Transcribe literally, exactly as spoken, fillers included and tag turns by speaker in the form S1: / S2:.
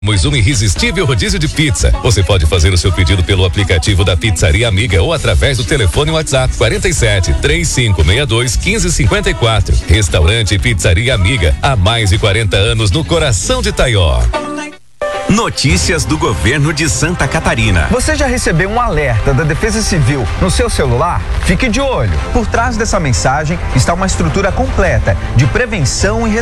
S1: Temos um irresistível rodízio de pizza. Você pode fazer o seu pedido pelo aplicativo da Pizzaria Amiga ou através do telefone WhatsApp quarenta e sete, trinta e cinco, sessenta e dois, quinze, cinquenta e quatro. Restaurante Pizzaria Amiga, há mais de quarenta anos no coração de Taió.
S2: Notícias do governo de Santa Catarina.
S3: Você já recebeu um alerta da Defesa Civil no seu celular? Fique de olho. Por trás dessa mensagem está uma estrutura completa de prevenção e